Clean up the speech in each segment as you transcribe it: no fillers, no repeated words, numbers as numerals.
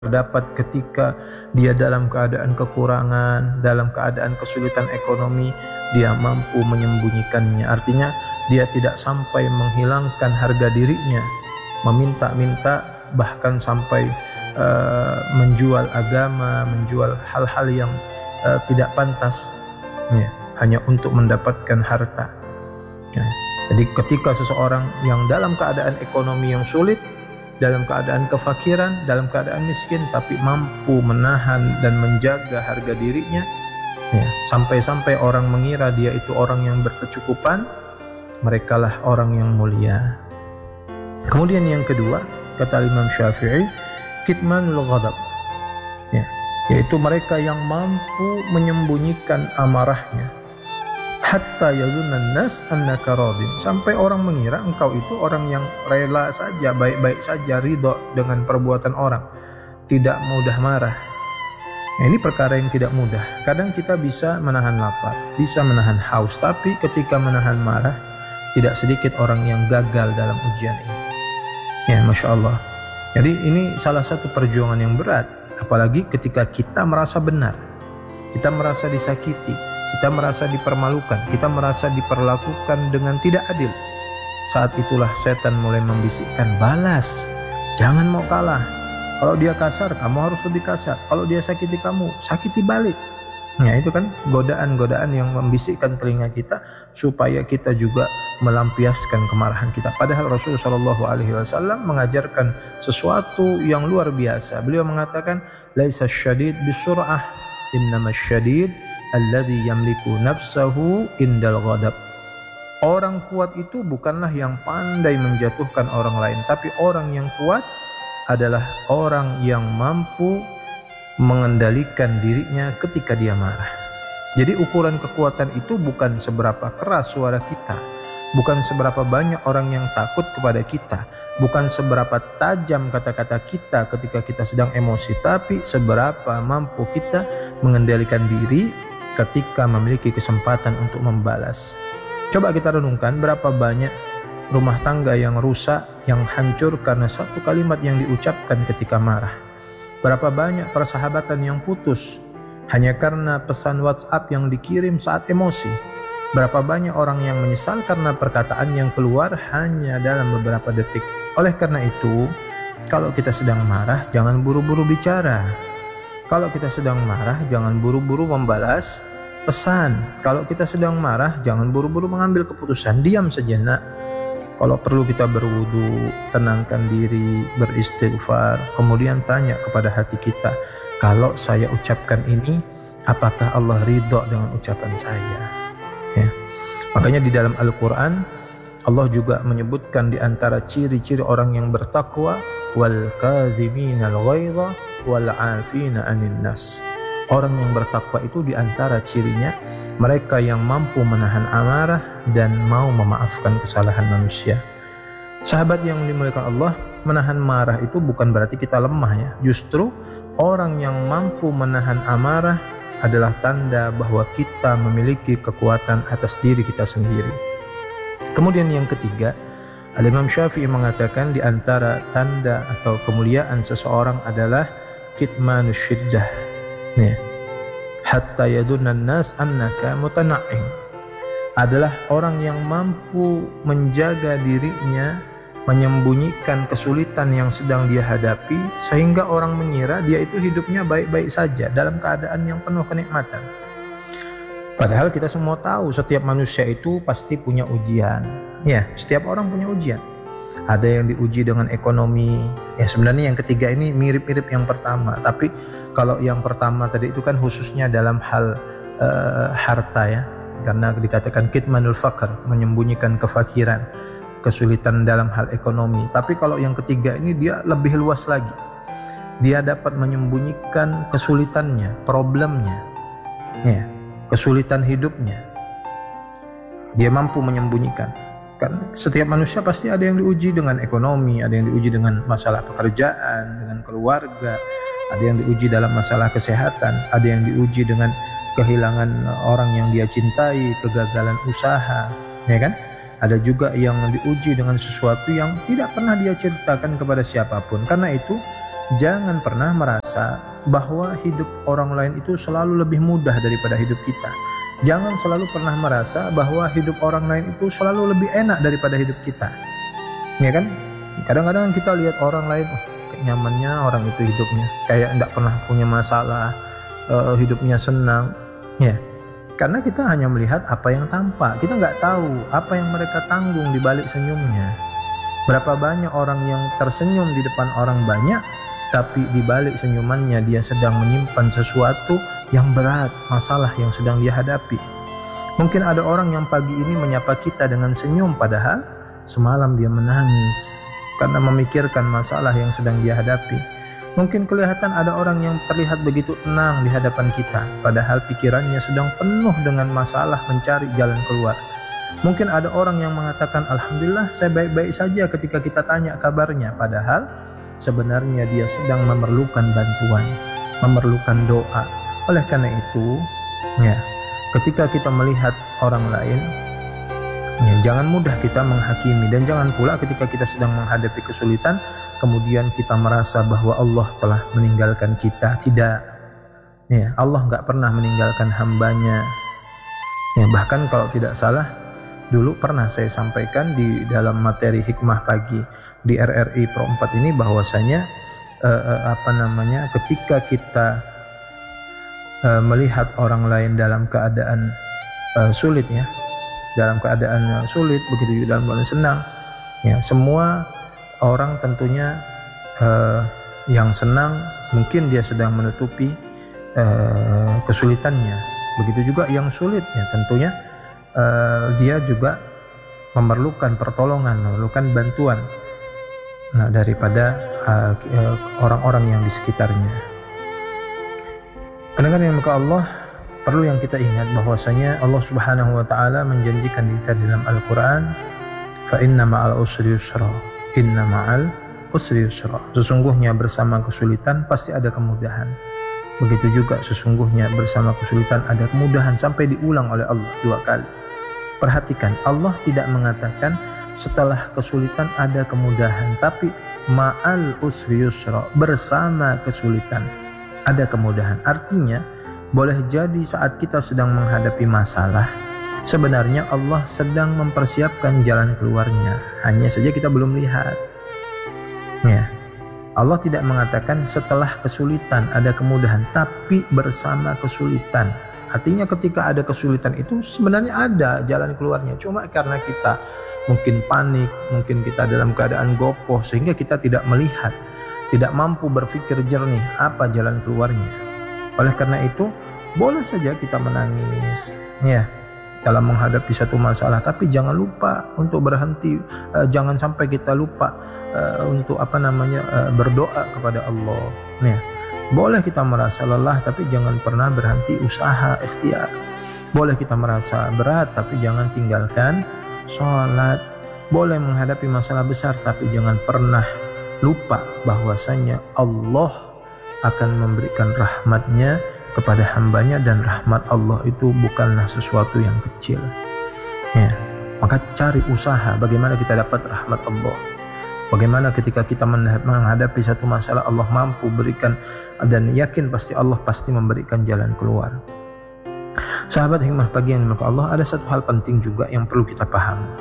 terdapat ketika dia dalam keadaan kekurangan, dalam keadaan kesulitan ekonomi, dia mampu menyembunyikannya. Artinya dia tidak sampai menghilangkan harga dirinya, meminta-minta, bahkan sampai menjual agama, menjual hal-hal yang tidak pantas, ya, hanya untuk mendapatkan harta. Ya. Jadi ketika seseorang yang dalam keadaan ekonomi yang sulit, dalam keadaan kefakiran, dalam keadaan miskin, tapi mampu menahan dan menjaga harga dirinya, ya, sampai-sampai orang mengira dia itu orang yang berkecukupan, merekalah orang yang mulia. Kemudian yang kedua, kata Imam Syafi'i, kitmanul ghadab, ya, yaitu mereka yang mampu menyembunyikan amarahnya, hatta yazunnan nas annaka radin, sampai orang mengira engkau itu orang yang rela saja, baik-baik saja, ridho dengan perbuatan orang, tidak mudah marah. Nah, ini perkara yang tidak mudah. Kadang kita bisa menahan lapar, bisa menahan haus, tapi ketika menahan marah, tidak sedikit orang yang gagal dalam ujian ini. Ya, Masya Allah. Jadi ini salah satu perjuangan yang berat, apalagi ketika kita merasa benar, kita merasa disakiti, kita merasa dipermalukan, kita merasa diperlakukan dengan tidak adil. Saat itulah setan mulai membisikkan, balas, jangan mau kalah. Kalau dia kasar, kamu harus lebih kasar. Kalau dia sakiti kamu, sakiti balik. Nah, itu kan godaan-godaan yang membisikkan telinga kita supaya kita juga melampiaskan kemarahan kita. Padahal Rasulullah SAW mengajarkan sesuatu yang luar biasa. Beliau mengatakan, laisa syadid bisur'ah, innama syadid alladhi yamliku nafsahu indal ghadab. Orang kuat itu bukanlah yang pandai menjatuhkan orang lain, tapi orang yang kuat adalah orang yang mampu mengendalikan dirinya ketika dia marah. Jadi ukuran kekuatan itu bukan seberapa keras suara kita, bukan seberapa banyak orang yang takut kepada kita, bukan seberapa tajam kata-kata kita ketika kita sedang emosi, tapi seberapa mampu kita mengendalikan diri ketika memiliki kesempatan untuk membalas. Coba kita renungkan berapa banyak rumah tangga yang rusak, yang hancur karena satu kalimat yang diucapkan ketika marah. Berapa banyak persahabatan yang putus hanya karena pesan WhatsApp yang dikirim saat emosi. Berapa banyak orang yang menyesal karena perkataan yang keluar hanya dalam beberapa detik. Oleh karena itu, kalau kita sedang marah, jangan buru-buru bicara. Kalau kita sedang marah, jangan buru-buru membalas pesan. Kalau kita sedang marah, jangan buru-buru mengambil keputusan. Diam sejenak. Kalau perlu kita berwudu, tenangkan diri, beristighfar, kemudian tanya kepada hati kita, kalau saya ucapkan ini, apakah Allah ridho dengan ucapan saya? Ya. Makanya di dalam Al-Quran, Allah juga menyebutkan di antara ciri-ciri orang yang bertakwa, wal kadhiminal ghaidha wal 'afina 'anil nas. Orang yang bertakwa itu di antara cirinya mereka yang mampu menahan amarah dan mau memaafkan kesalahan manusia. Sahabat yang dimuliakan Allah, menahan marah itu bukan berarti kita lemah ya. Justru orang yang mampu menahan amarah adalah tanda bahwa kita memiliki kekuatan atas diri kita sendiri. Kemudian yang ketiga, Al-Imam Syafi'i mengatakan di antara tanda atau kemuliaan seseorang adalah kitmanus syiddah. Ya. Hatta yadunnan nas annaka mutana'im, adalah orang yang mampu menjaga dirinya, menyembunyikan kesulitan yang sedang dia hadapi, sehingga orang mengira dia itu hidupnya baik-baik saja dalam keadaan yang penuh kenikmatan. Padahal kita semua tahu setiap manusia itu pasti punya ujian. Ya, setiap orang punya ujian. Ada yang diuji dengan ekonomi. Ya, sebenarnya yang ketiga ini mirip-mirip yang pertama, tapi kalau yang pertama tadi itu kan khususnya dalam hal harta ya, karena dikatakan kitmanul faqr, menyembunyikan kefakiran, kesulitan dalam hal ekonomi. Tapi kalau yang ketiga ini dia lebih luas lagi. Dia dapat menyembunyikan kesulitannya, problemnya, ya, kesulitan hidupnya. Dia mampu menyembunyikan. Kan setiap manusia pasti ada yang diuji dengan ekonomi, ada yang diuji dengan masalah pekerjaan, dengan keluarga, ada yang diuji dalam masalah kesehatan, ada yang diuji dengan kehilangan orang yang dia cintai, kegagalan usaha, ya kan? Ada juga yang diuji dengan sesuatu yang tidak pernah dia ceritakan kepada siapapun. Karena itu jangan pernah merasa bahwa hidup orang lain itu selalu lebih mudah daripada hidup kita. Jangan selalu pernah merasa bahwa hidup orang lain itu selalu lebih enak daripada hidup kita. Ya kan? Kadang-kadang kita lihat orang lain, nyamannya orang itu hidupnya, kayak enggak pernah punya masalah, hidupnya senang. Ya. Karena kita hanya melihat apa yang tampak, kita nggak tahu apa yang mereka tanggung di balik senyumnya. Berapa banyak orang yang tersenyum di depan orang banyak, tapi di balik senyumannya dia sedang menyimpan sesuatu yang berat, masalah yang sedang dia hadapi. Mungkin ada orang yang pagi ini menyapa kita dengan senyum, padahal semalam dia menangis karena memikirkan masalah yang sedang dia hadapi. Mungkin kelihatan ada orang yang terlihat begitu tenang di hadapan kita, padahal pikirannya sedang penuh dengan masalah mencari jalan keluar. Mungkin ada orang yang mengatakan, alhamdulillah saya baik-baik saja ketika kita tanya kabarnya, padahal sebenarnya dia sedang memerlukan bantuan, memerlukan doa. Oleh karena itu, ya, ketika kita melihat orang lain, ya, jangan mudah kita menghakimi, dan jangan pula ketika kita sedang menghadapi kesulitan kemudian kita merasa bahwa Allah telah meninggalkan kita. Tidak, ya, Allah nggak pernah meninggalkan hambanya. Ya, bahkan kalau tidak salah dulu pernah saya sampaikan di dalam materi hikmah pagi di RRI Pro 4 ini bahwasanya ketika kita melihat orang lain dalam keadaan sulit, ya, dalam keadaan sulit, begitu juga dalam keadaan senang, ya, semua orang tentunya yang senang mungkin dia sedang menutupi kesulitannya, begitu juga yang sulit, ya, tentunya dia juga memerlukan pertolongan, memerlukan bantuan daripada orang-orang yang di sekitarnya. Pendengar yang maka Allah, perlu yang kita ingat bahwasanya Allah Subhanahu wa taala menjanjikan kita dalam Al-Qur'an, fa inna ma'al usri yusra, inna ma'al usri yusra. Sesungguhnya bersama kesulitan pasti ada kemudahan. Begitu juga sesungguhnya bersama kesulitan ada kemudahan, sampai diulang oleh Allah 2 kali. Perhatikan, Allah tidak mengatakan setelah kesulitan ada kemudahan, tapi ma'al usri yusra, bersama kesulitan ada kemudahan. Artinya boleh jadi saat kita sedang menghadapi masalah, sebenarnya Allah sedang mempersiapkan jalan keluarnya, hanya saja kita belum lihat. Ya, Allah tidak mengatakan setelah kesulitan ada kemudahan, tapi bersama kesulitan. Artinya ketika ada kesulitan itu sebenarnya ada jalan keluarnya, cuma karena kita mungkin panik, mungkin kita dalam keadaan gopoh sehingga kita tidak melihat, tidak mampu berpikir jernih apa jalan keluarnya. Oleh karena itu boleh saja kita menangis, ya, dalam menghadapi satu masalah, tapi jangan lupa untuk berhenti, jangan sampai kita lupa untuk berdoa kepada Allah. Ya, boleh kita merasa lelah, tapi jangan pernah berhenti usaha ikhtiar. Boleh kita merasa berat, tapi jangan tinggalkan sholat. Boleh menghadapi masalah besar, tapi jangan pernah lupa bahwasanya Allah akan memberikan rahmatnya kepada hambanya, dan rahmat Allah itu bukanlah sesuatu yang kecil. Ya, maka cari usaha bagaimana kita dapat rahmat Allah. Bagaimana ketika kita menghadapi satu masalah Allah mampu berikan, dan yakin pasti Allah pasti memberikan jalan keluar. Sahabat hikmah pagi yang dimuliakan Allah, ada satu hal penting juga yang perlu kita pahami.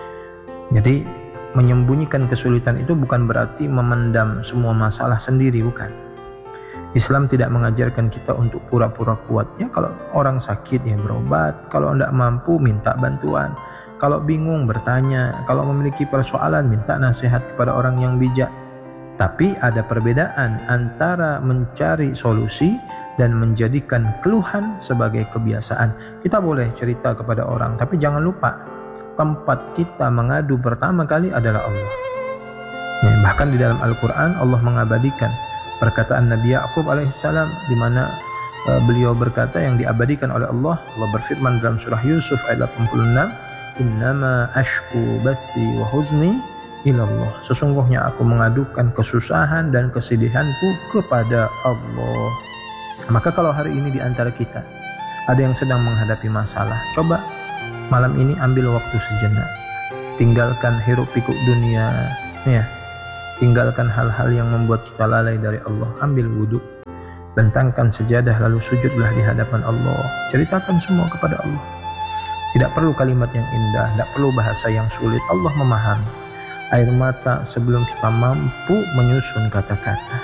Jadi menyembunyikan kesulitan itu bukan berarti memendam semua masalah sendiri, bukan. Islam tidak mengajarkan kita untuk pura-pura kuat. Ya, kalau orang sakit ya berobat, kalau tidak mampu minta bantuan, kalau bingung bertanya, kalau memiliki persoalan minta nasihat kepada orang yang bijak. Tapi ada perbedaan antara mencari solusi dan menjadikan keluhan sebagai kebiasaan. Kita boleh cerita kepada orang, tapi jangan lupa tempat kita mengadu pertama kali adalah Allah. Ya, bahkan di dalam Al-Quran Allah mengabadikan perkataan Nabi Ya'qub alaihissalam, di mana beliau berkata yang diabadikan oleh Allah. Allah berfirman dalam surah Yusuf ayat 86, innama ashku bathi wa huzni ilallah. Sesungguhnya aku mengadukan kesusahan dan kesedihanku kepada Allah. Maka kalau hari ini di antara kita ada yang sedang menghadapi masalah, coba malam ini ambil waktu sejenak, tinggalkan hiruk pikuk dunia, ya. tinggalkan hal-hal yang membuat kita lalai dari Allah. Ambil wudhu, bentangkan sejadah, lalu sujudlah di hadapan Allah. Ceritakan semua kepada Allah. Tidak perlu kalimat yang indah, tidak perlu bahasa yang sulit. Allah memahami. Air mata sebelum kita mampu menyusun kata-kata.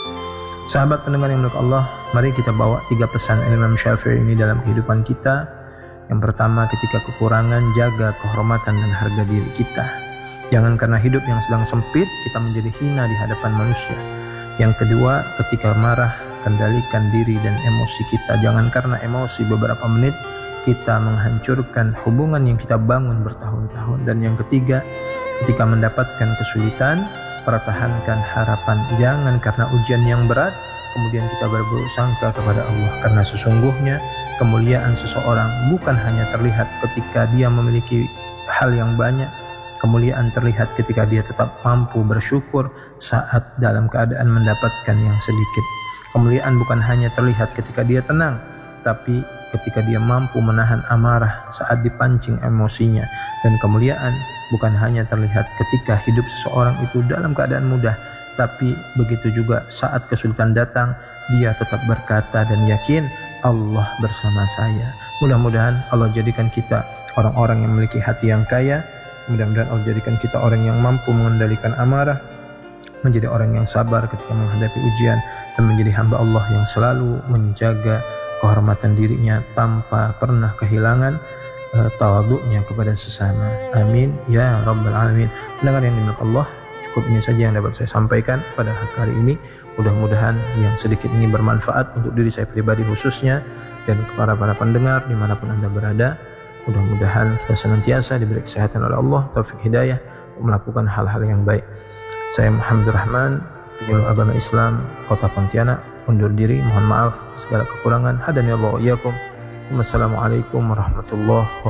Sahabat pendengar yang milik Allah, mari kita bawa 3 pesan Imam Syafi'i ini dalam kehidupan kita. Yang pertama, ketika kekurangan, jaga kehormatan dan harga diri kita. Jangan karena hidup yang sedang sempit, kita menjadi hina di hadapan manusia. Yang kedua, ketika marah, kendalikan diri dan emosi kita. Jangan karena emosi beberapa menit kita menghancurkan hubungan yang kita bangun bertahun-tahun. Dan yang ketiga, ketika mendapatkan kesulitan, pertahankan harapan. Jangan karena ujian yang berat kemudian kita berburuk sangka kepada Allah, karena sesungguhnya kemuliaan seseorang bukan hanya terlihat ketika dia memiliki hal yang banyak. Kemuliaan terlihat ketika dia tetap mampu bersyukur saat dalam keadaan mendapatkan yang sedikit. Kemuliaan bukan hanya terlihat ketika dia tenang, tapi ketika dia mampu menahan amarah saat dipancing emosinya. Dan kemuliaan bukan hanya terlihat ketika hidup seseorang itu dalam keadaan mudah, tapi begitu juga saat kesulitan datang, dia tetap berkata dan yakin, Allah bersama saya. Mudah-mudahan Allah jadikan kita orang-orang yang memiliki hati yang kaya. Mudah-mudahan Allah jadikan kita orang yang mampu mengendalikan amarah, menjadi orang yang sabar ketika menghadapi ujian, dan menjadi hamba Allah yang selalu menjaga kehormatan dirinya tanpa pernah kehilangan tawadhu'nya kepada sesama. Amin ya rabbal alamin. Pendengar yang dimiliki Allah, cukup ini saja yang dapat saya sampaikan pada hari ini. Mudah-mudahan yang sedikit ini bermanfaat untuk diri saya pribadi khususnya, dan kepada para pendengar dimanapun Anda berada. Mudah-mudahan kita senantiasa diberi kesehatan oleh Allah, taufik hidayah untuk melakukan hal-hal yang baik. Saya Muhammad Rahman, Penyeluruh Agama Islam Kota Pontianak, undur diri. Mohon maaf segala kekurangan. Hadani Allah wa iyyakum. Wassalamualaikum warahmatullahi wabarakatuh.